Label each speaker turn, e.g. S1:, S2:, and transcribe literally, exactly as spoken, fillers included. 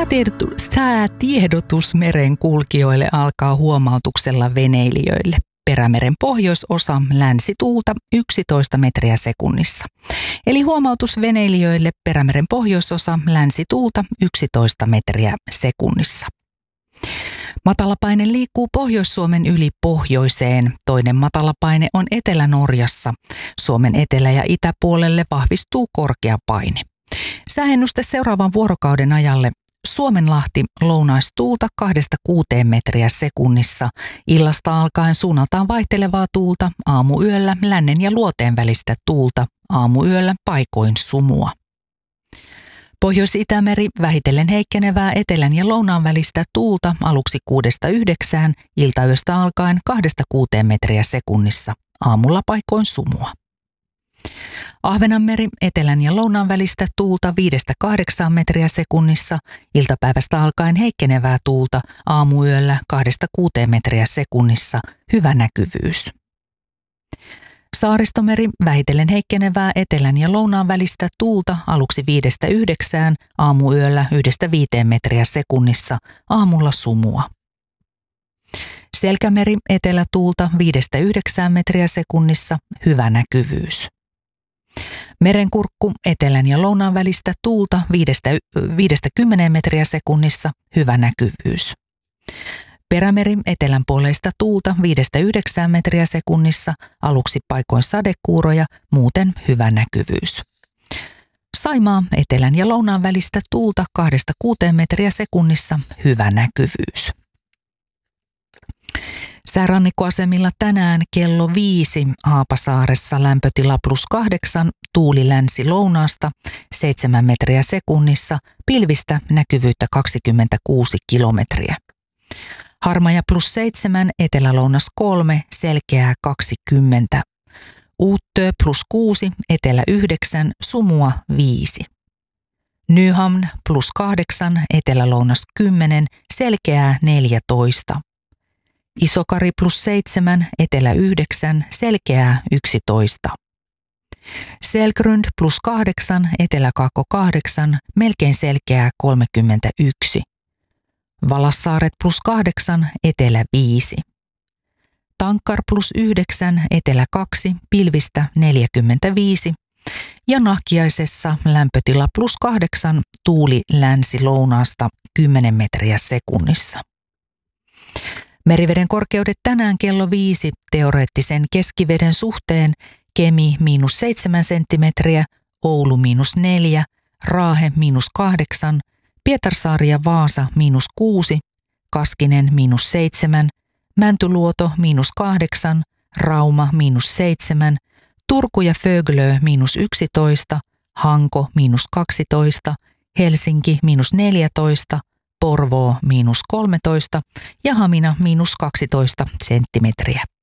S1: Säätiedotus, säätiedotus meren kulkijoille alkaa huomautuksella veneilijöille. Perämeren pohjoisosa länsituulta yksitoista metriä sekunnissa. Eli huomautus veneilijöille Perämeren pohjoisosa länsituulta yksitoista metriä sekunnissa. Matalapaine liikkuu Pohjois-Suomen yli pohjoiseen. Toinen matalapaine on Etelä-Norjassa. Suomen etelä- ja itäpuolelle vahvistuu korkea paine. Sääennuste seuraavan vuorokauden ajalle. Suomenlahti lounaistuulta kahdesta kuuteen metriä sekunnissa. Illasta alkaen suunnaltaan vaihtelevaa tuulta, aamuyöllä lännen ja luoteen välistä tuulta, aamuyöllä paikoin sumua. Pohjois-Itämeri vähitellen heikkenevää etelän ja lounaan välistä tuulta aluksi kuudesta yhdeksään, iltayöstä alkaen kahdesta kuuteen metriä sekunnissa, aamulla paikoin sumua. Ahvenanmeri etelän ja lounaan välistä tuulta viidestä kahdeksaan metriä sekunnissa, iltapäivästä alkaen heikkenevää tuulta, aamuyöllä kahdesta kuuteen metriä sekunnissa, hyvä näkyvyys. Saaristomeri vähitellen heikkenevää etelän ja lounaan välistä tuulta aluksi viidestä yhdeksään, aamuyöllä yhdestä viiteen metriä sekunnissa, aamulla sumua. Selkämeri etelätuulta viidestä yhdeksään metriä sekunnissa, hyvä näkyvyys. Merenkurkku etelän ja lounaan välistä tuulta viidestä kymmeneen metriä sekunnissa, hyvä näkyvyys. Perämeri etelänpuoleista tuulta viidestä yhdeksään metriä sekunnissa, aluksi paikoin sadekuuroja, muuten hyvä näkyvyys. Saimaa etelän ja lounaan välistä tuulta kahdesta kuuteen metriä sekunnissa, hyvä näkyvyys. Säärannikkoasemilla tänään kello viisi Haapasaaressa lämpötila plus kahdeksan, tuuli länsi-lounaasta, seitsemän metriä sekunnissa, pilvistä näkyvyyttä kaksikymmentäkuusi kilometriä. Harmaja plus seitsemän, etelä-lounas kolme, selkeää kaksikymmentä. Uuttö plus kuusi, etelä yhdeksän, sumua viisi. Nyhamn plus kahdeksan, etelä-lounas kymmenen, selkeää neljätoista. Isokari plus seitsemän, etelä yhdeksän, selkeää yksitoista. Selgrund plus kahdeksan, eteläkaakko kahdeksan, melkein selkeää kolmekymmentäyksi. Valassaaret plus kahdeksan, etelä viisi. Tankkar plus yhdeksän, etelä kaksi, pilvistä neljäkymmentäviisi. Ja Nahkiaisessa lämpötila plus kahdeksan, tuuli länsi-lounaasta kymmenen metriä sekunnissa. Meriveden korkeudet tänään kello viisi teoreettisen keskiveden suhteen: Kemi miinus seitsemän senttimetriä, Oulu miinus neljä, Raahe miinus kahdeksan, Pietarsaari ja Vaasa miinus kuusi, Kaskinen miinus seitsemän, Mäntyluoto miinus kahdeksan, Rauma miinus seitsemän, Turku ja Föglö miinus yksitoista, Hanko miinus kaksitoista, Helsinki miinus neljätoista, Porvoo miinus kolmetoista ja Hamina miinus kaksitoista senttimetriä.